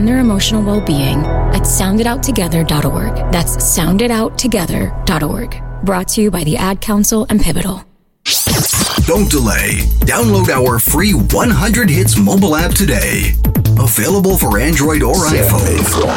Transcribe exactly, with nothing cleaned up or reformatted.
and their emotional well-being at sound it out together dot org. That's sound it out together dot org. Brought to you by the Ad Council and Pivotal. Don't delay. Download our free one hundred Hits mobile app today. Available for Android or iPhone.